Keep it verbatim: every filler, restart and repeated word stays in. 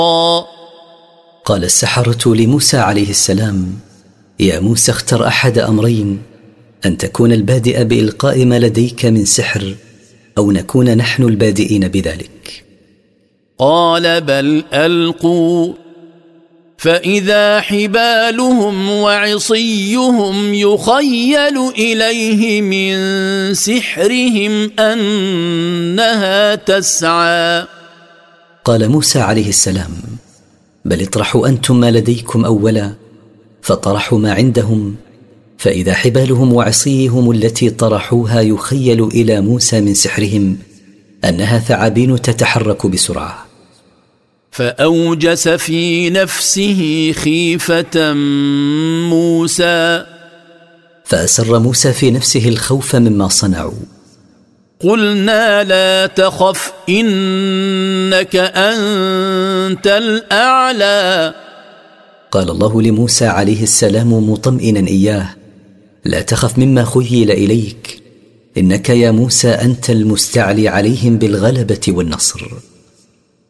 قال السحرة لموسى عليه السلام: يا موسى، اختر أحد أمرين: أن تكون البادئ بإلقاء ما لديك من سحر، أو نكون نحن البادئين بذلك. قال: بل ألقوا، فإذا حبالهم وعصيهم يخيل إليه من سحرهم أنها تسعى. قال موسى عليه السلام: بل اطرحوا أنتم ما لديكم أولا. فطرحوا ما عندهم، فإذا حبالهم وعصيهم التي طرحوها يخيل إلى موسى من سحرهم أنها ثعابين تتحرك بسرعة. فأوجس في نفسه خيفة موسى، فأسر موسى في نفسه الخوف مما صنعوا. قلنا لا تخف إنك أنت الأعلى. قال الله لموسى عليه السلام مطمئنا إياه: لا تخف مما خيل إليك، إنك يا موسى أنت المستعلي عليهم بالغلبة والنصر.